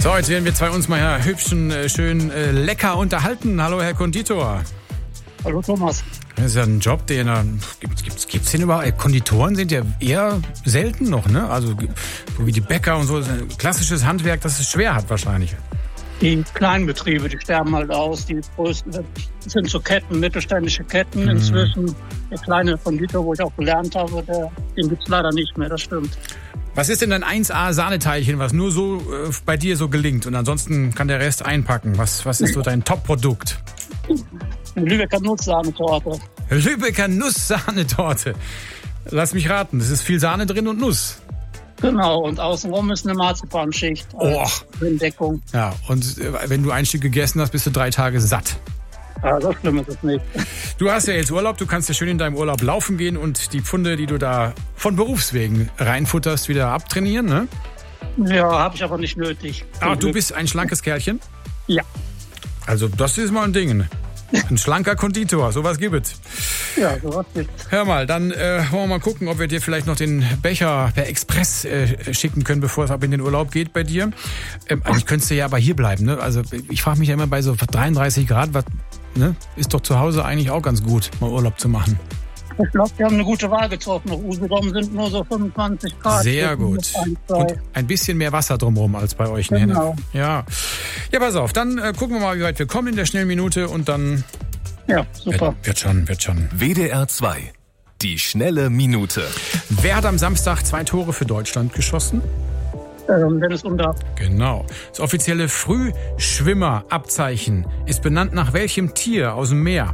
So, jetzt werden wir zwei uns mal ja hübsch und schön lecker unterhalten. Hallo, Herr Konditor. Hallo, Thomas. Das ist ja ein Job, den gibt's den überall? Konditoren sind ja eher selten noch, ne? Also so wie die Bäcker und so. Ein klassisches Handwerk, das es schwer hat wahrscheinlich. Die kleinen Betriebe, die sterben halt aus. Die größten sind so Ketten, mittelständische Ketten. Inzwischen der kleine Konditor, wo ich auch gelernt habe, den gibt's leider nicht mehr, das stimmt. Was ist denn dein 1A-Sahneteilchen, was nur so bei dir so gelingt und ansonsten kann der Rest einpacken? Was ist so dein Top-Produkt? Lübecker Nusssahnetorte. Lübecker Nusssahnetorte. Lass mich raten, es ist viel Sahne drin und Nuss. Genau, und außenrum ist eine Marzipanschicht als Entdeckung. Ja, und wenn du ein Stück gegessen hast, bist du 3 Tage satt. Ja, so schlimm ist es nicht. Du hast ja jetzt Urlaub, du kannst ja schön in deinem Urlaub laufen gehen und die Pfunde, die du da von Berufswegen reinfutterst, wieder abtrainieren, ne? Ja, habe ich aber nicht nötig. Ach, du bist ein schlankes Kerlchen? Ja. Also das ist mal ein Ding. Ein schlanker Konditor, sowas gibt es. Ja, sowas gibt's. Hör mal, dann wollen wir mal gucken, ob wir dir vielleicht noch den Becher per Express schicken können, bevor es ab in den Urlaub geht bei dir. Eigentlich könntest du ja aber hier bleiben, ne? Also ich frage mich ja immer bei so 33 Grad, ne? Ist doch zu Hause eigentlich auch ganz gut, mal Urlaub zu machen. Ich glaube, wir haben eine gute Wahl getroffen. Auf Usedom sind nur so 25 Grad. Sehr gut. Und ein bisschen mehr Wasser drumherum als bei euch. Genau. Ja, pass auf. Dann gucken wir mal, wie weit wir kommen in der Schnellminute und dann... Ja, super. Wird schon. WDR 2. Die schnelle Minute. Wer hat am Samstag 2 Tore für Deutschland geschossen? Dennis Undaff. Genau. Das offizielle Frühschwimmerabzeichen ist benannt nach welchem Tier aus dem Meer?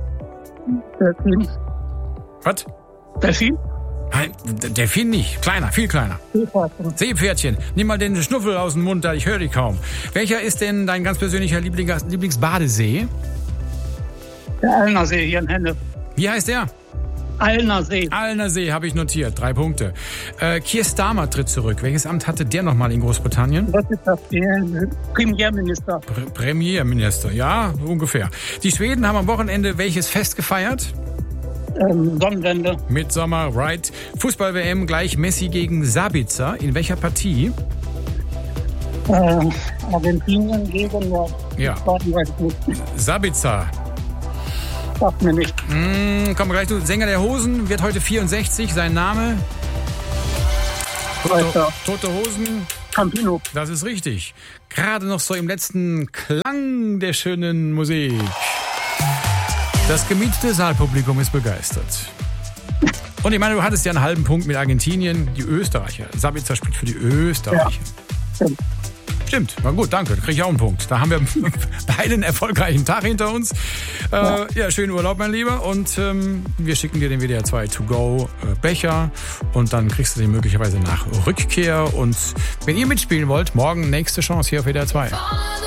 Delfin. Was? Delfin? Nein, Delfin nicht. Kleiner, viel kleiner. Seepferdchen. Nimm mal den Schnuffel aus dem Mund, da ich höre dich kaum. Welcher ist denn dein ganz persönlicher Lieblingsbadesee? Der Allner See hier in Henne. Wie heißt der? Allner See. Allner See habe ich notiert. 3 Punkte. Keir Starmer tritt zurück. Welches Amt hatte der nochmal in Großbritannien? Was ist das? Premierminister. Premierminister, ja, ungefähr. Die Schweden haben am Wochenende welches Fest gefeiert? Sonnenwende. Mitsommer, right. Fußball-WM gleich Messi gegen Sabitzer. In welcher Partie? Argentinien gegen Sabitzer. Sagt mir nicht. Kommen wir gleich zu. Sänger der Hosen wird heute 64. Sein Name? Tote Hosen. Campino. Das ist richtig. Gerade noch so im letzten Klang der schönen Musik. Das gemietete Saalpublikum ist begeistert. Und ich meine, du hattest ja einen halben Punkt mit Argentinien. Die Österreicher. Sabitzer spielt für die Österreicher. Ja. Stimmt, na gut, danke, da kriege ich auch einen Punkt. Da haben wir beide einen erfolgreichen Tag hinter uns. Schönen Urlaub, mein Lieber. Und wir schicken dir den WDR 2 To-Go Becher. Und dann kriegst du den möglicherweise nach Rückkehr. Und wenn ihr mitspielen wollt, morgen nächste Chance hier auf WDR 2.